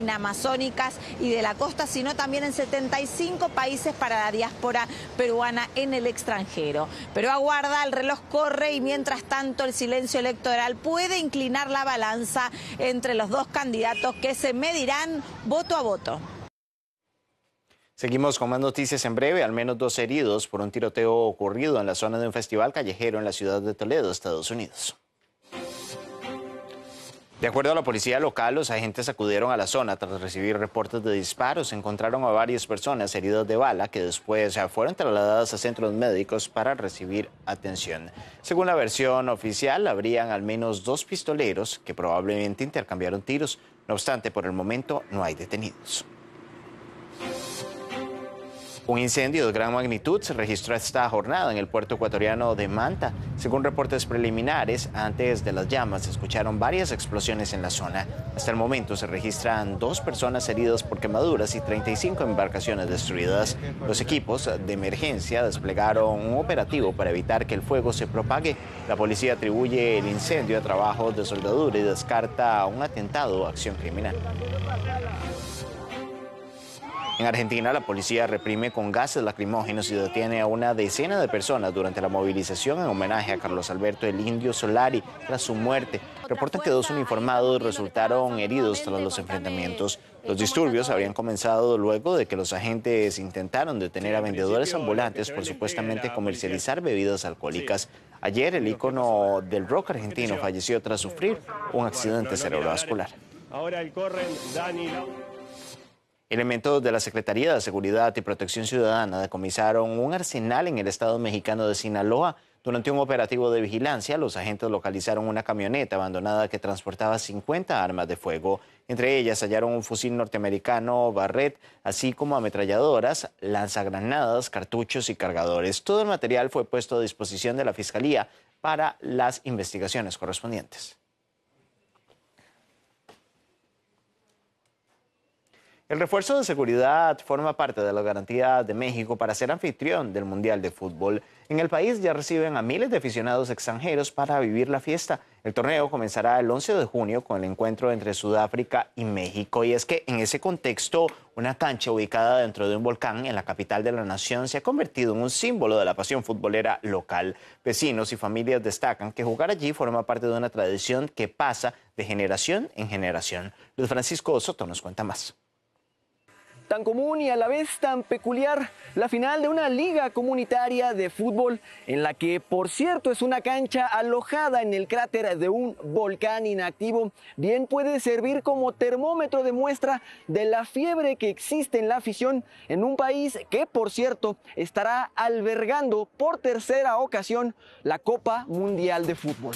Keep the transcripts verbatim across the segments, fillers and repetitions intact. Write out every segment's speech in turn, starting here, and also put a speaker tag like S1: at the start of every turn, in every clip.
S1: amazónicas y de la costa, sino también en setenta y cinco países para la diáspora peruana en el extranjero. Pero aguarda, el reloj corre y mientras tanto el silencio electoral puede inclinar la balanza entre los dos candidatos que se medirán voto a voto.
S2: Seguimos con más noticias en breve. Al menos dos heridos por un tiroteo ocurrido en la zona de un festival callejero en la ciudad de Toledo, Estados Unidos. De acuerdo a la policía local, los agentes acudieron a la zona tras recibir reportes de disparos. Encontraron a varias personas heridas de bala que después fueron trasladadas a centros médicos para recibir atención. Según la versión oficial, habrían al menos dos pistoleros que probablemente intercambiaron tiros. No obstante, por el momento no hay detenidos. Un incendio de gran magnitud se registró esta jornada en el puerto ecuatoriano de Manta. Según reportes preliminares, antes de las llamas se escucharon varias explosiones en la zona. Hasta el momento se registran dos personas heridas por quemaduras y treinta y cinco embarcaciones destruidas. Los equipos de emergencia desplegaron un operativo para evitar que el fuego se propague. La policía atribuye el incendio a trabajos de soldadura y descarta un atentado o acción criminal. En Argentina, la policía reprime con gases lacrimógenos y detiene a una decena de personas durante la movilización en homenaje a Carlos Alberto el Indio Solari tras su muerte. Reportan que dos uniformados resultaron heridos tras los enfrentamientos. Los disturbios habrían comenzado luego de que los agentes intentaron detener a vendedores ambulantes por supuestamente comercializar bebidas alcohólicas. Ayer, el ícono del rock argentino falleció tras sufrir un accidente cerebrovascular.
S3: Ahora el corren Dani.
S2: Elementos de la Secretaría de Seguridad y Protección Ciudadana decomisaron un arsenal en el estado mexicano de Sinaloa. Durante un operativo de vigilancia, los agentes localizaron una camioneta abandonada que transportaba cincuenta armas de fuego. Entre ellas hallaron un fusil norteamericano Barrett, así como ametralladoras, lanzagranadas, cartuchos y cargadores. Todo el material fue puesto a disposición de la Fiscalía para las investigaciones correspondientes. El refuerzo de seguridad forma parte de la garantía de México para ser anfitrión del Mundial de Fútbol. En el país ya reciben a miles de aficionados extranjeros para vivir la fiesta. El torneo comenzará el once de junio con el encuentro entre Sudáfrica y México. Y es que en ese contexto, una cancha ubicada dentro de un volcán en la capital de la nación se ha convertido en un símbolo de la pasión futbolera local. Vecinos y familias destacan que jugar allí forma parte de una tradición que pasa de generación en generación. Luis Francisco Soto nos cuenta más.
S4: Tan común y a la vez tan peculiar, la final de una liga comunitaria de fútbol en la que, por cierto, es una cancha alojada en el cráter de un volcán inactivo, bien puede servir como termómetro de muestra de la fiebre que existe en la afición en un país que, por cierto, estará albergando por tercera ocasión la Copa Mundial de Fútbol.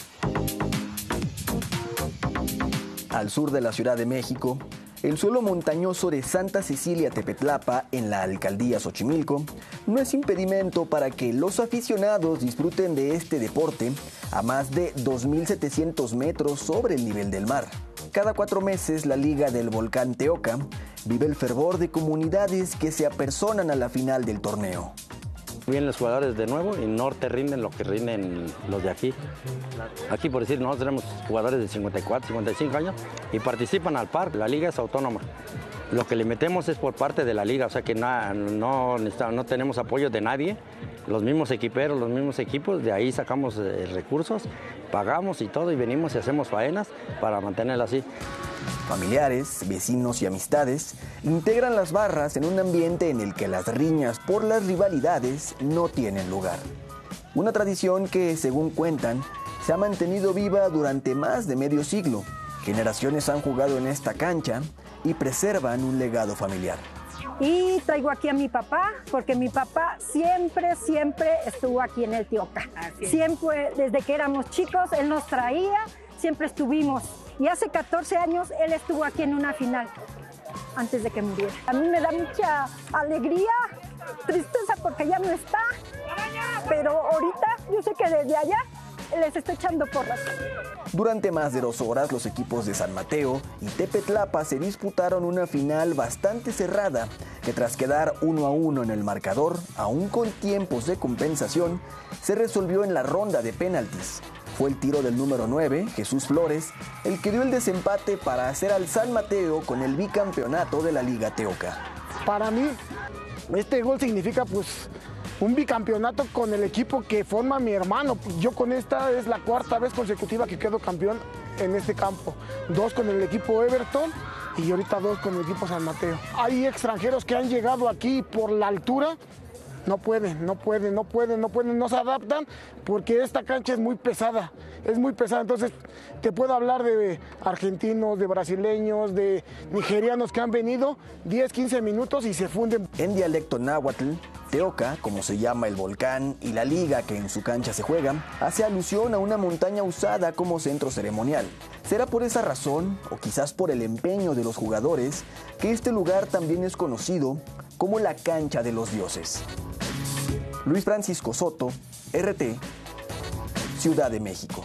S4: Al sur de la Ciudad de México, el suelo montañoso de Santa Cecilia Tepetlapa, en la alcaldía Xochimilco, no es impedimento para que los aficionados disfruten de este deporte a más de dos mil setecientos metros sobre el nivel del mar. Cada cuatro meses, la Liga del Volcán Teoca vive el fervor de comunidades que se apersonan a la final del torneo.
S5: Vienen los jugadores de nuevo y no te rinden lo que rinden los de aquí. Aquí, por decir, nosotros tenemos jugadores de cincuenta y cuatro, cincuenta y cinco años y participan al par. La liga es autónoma. Lo que le metemos es por parte de la liga, o sea que no, no, no tenemos apoyo de nadie. Los mismos equiperos, los mismos equipos, de ahí sacamos eh, recursos, pagamos y todo y venimos y hacemos faenas para mantenerla así.
S4: Familiares, vecinos y amistades integran las barras en un ambiente en el que las riñas por las rivalidades no tienen lugar. Una tradición que, según cuentan, se ha mantenido viva durante más de medio siglo. Generaciones han jugado en esta cancha y preservan un legado familiar.
S6: Y traigo aquí a mi papá, porque mi papá siempre, siempre estuvo aquí en el Teoca. Siempre, desde que éramos chicos, él nos traía, siempre estuvimos. Y hace catorce años él estuvo aquí en una final, antes de que muriera. A mí me da mucha alegría, tristeza porque ya no está, pero ahorita yo sé que desde allá les estoy echando porras.
S4: Durante más de dos horas, los equipos de San Mateo y Tepetlapa se disputaron una final bastante cerrada, que tras quedar uno a uno en el marcador, aún con tiempos de compensación, se resolvió en la ronda de penaltis. Fue el tiro del número nueve, Jesús Flores, el que dio el desempate para hacer al San Mateo con el bicampeonato de la Liga Teoca.
S7: Para mí, este gol significa pues un bicampeonato con el equipo que forma mi hermano. Yo con esta es la cuarta vez consecutiva que quedo campeón en este campo. Dos con el equipo Everton y ahorita dos con el equipo San Mateo. Hay extranjeros que han llegado aquí por la altura. No pueden, no pueden, no pueden, no pueden, no se adaptan porque esta cancha es muy pesada, es muy pesada. Entonces te puedo hablar de argentinos, de brasileños, de nigerianos que han venido diez, quince minutos y se funden.
S4: En dialecto náhuatl, Teoca, como se llama el volcán, y la liga que en su cancha se juega, hace alusión a una montaña usada como centro ceremonial. Será por esa razón, o quizás por el empeño de los jugadores, que este lugar también es conocido como la cancha de los dioses. Luis Francisco Soto, R T, Ciudad de México.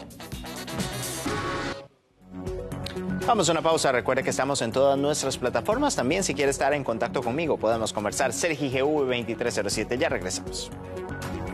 S2: Vamos a una pausa. Recuerde que estamos en todas nuestras plataformas. También si quiere estar en contacto conmigo, podemos conversar. Sergi G V veintitrés cero siete. Ya regresamos.